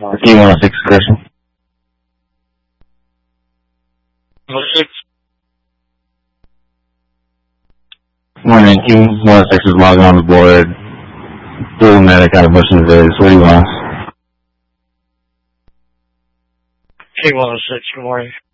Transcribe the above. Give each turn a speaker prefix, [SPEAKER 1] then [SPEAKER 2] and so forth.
[SPEAKER 1] Q106 Christian.
[SPEAKER 2] 106.
[SPEAKER 1] Morning, Q106 is logging on the board. Blue medic out of Bush's Viz. What do you want?
[SPEAKER 2] K106, good morning.